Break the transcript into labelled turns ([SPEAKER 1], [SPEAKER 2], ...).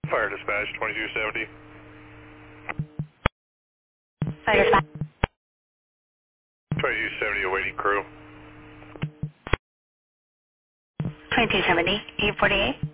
[SPEAKER 1] Fire dispatch 2270.
[SPEAKER 2] Fire dispatch.
[SPEAKER 1] 2270 awaiting crew.
[SPEAKER 2] 2270, 848.